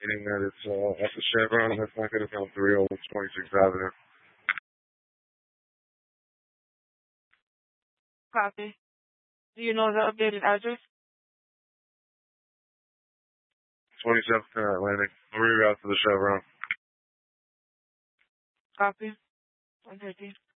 Meaning that it's at the Chevron. That's not going to come through. It's 26th Avenue. Copy. Do you know the updated address? 27th Atlantic. Reroute to the Chevron. Copy. 113.